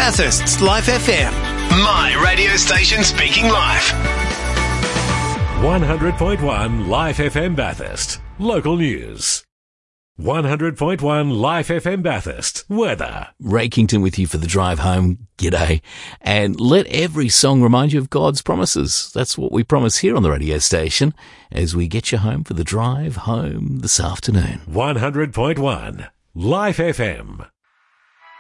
Bathurst's Life FM. My radio station speaking live. 100.1 Life FM Bathurst. Local news. 100.1 Life FM Bathurst. Weather. Ray Kington with you for the drive home. G'day. And let every song remind you of God's promises. That's what we promise here on the radio station as we get you home for the drive home this afternoon. 100.1 Life FM.